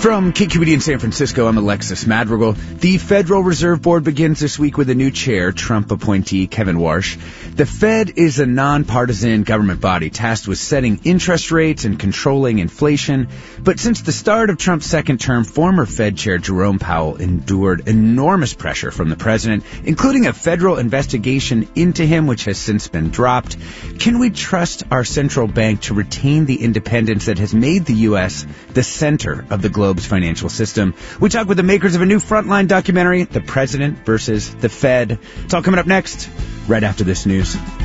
From KQED in San Francisco, I'm Alexis Madrigal. The Federal Reserve Board begins this week with a new chair, Trump appointee Kevin Warsh. The Fed is a nonpartisan government body tasked with setting interest rates and controlling inflation. But since the start of Trump's second term, former Fed Chair Jerome Powell endured enormous pressure from the president, including a federal investigation into him, which has since been dropped. Can we trust our central bank to retain the independence that has made the U.S. the center of the globe's financial system? We talk with the makers of a new Frontline documentary, The President versus the Fed. It's all coming up next, right after this news.